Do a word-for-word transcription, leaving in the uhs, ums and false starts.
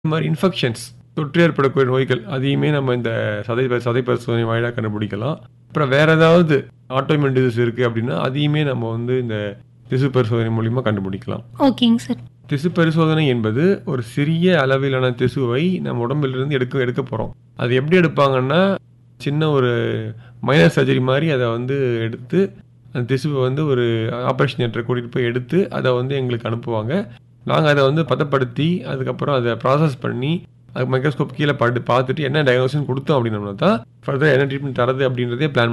இந்த மாதிரி இன்ஃபெக்ஷன்ஸ் தொற்று ஏற்படக்கூடிய நோய்கள் அதையுமே நம்ம இந்த சதை பரி- சதை பரிசோதனை வாயிலாக கண்டுபிடிக்கலாம். அப்புறம் வேற ஏதாவது ஆட்டோமின் டிசீஸ் இருக்குது அப்படின்னா அதையுமே நம்ம வந்து இந்த திசு பரிசோதனை மூலிமா கண்டுபிடிக்கலாம். ஓகேங்க சார். திசு பரிசோதனை என்பது ஒரு சிறிய அளவிலான திசுவை நம்ம உடம்பிலிருந்து எடுக்க எடுக்க போகிறோம். அது எப்படி எடுப்பாங்கன்னா சின்ன ஒரு மைனர் சர்ஜரி மாதிரி அதை வந்து எடுத்து அந்த திசுவை வந்து ஒரு ஆப்ரேஷன் தியேட்டரை கூட்டிகிட்டு போய் எடுத்து அதை வந்து எங்களுக்கு அனுப்புவாங்க. நாங்கள் அதை வந்து பதப்படுத்தி அதுக்கப்புறம் அதை ப்ராசஸ் பண்ணி அது மைக்ரோஸ்கோப் கீழே பட்டு பார்த்துட்டு என்ன டயக்னோசிஸ் கொடுத்தோம் அப்படின்னோம்னா தான் ஃபர்தர் என்ன ட்ரீட்மெண்ட் தரது அப்படின்றதே பிளான்